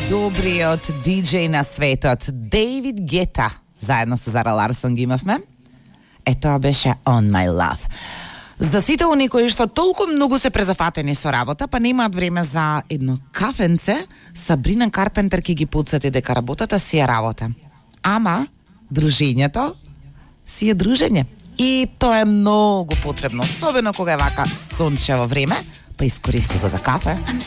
Најдобриот диџеј на светот, Дейвид Гета, заедно со Зара Ларсон ги имавме. Тоа беше On My Love. За сите они кои што толку многу се презафатени со работа, па немаат време за едно кафенце, Сабрина Карпентер ќе ги подсети дека работата си е работа. Ама, дружењето си е дружење. И тоа е многу потребно, особено кога е вака сончево време, па искористи го за кафе.